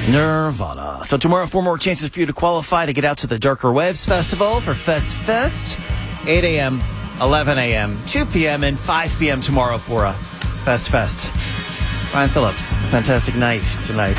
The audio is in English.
Nirvana. So tomorrow, 4 more chances for you to qualify to get out to the Darker Waves Festival for Fest. 8 a.m., 11 a.m., 2 p.m., and 5 p.m. tomorrow for a Fest. Ryan Phillips, fantastic night tonight.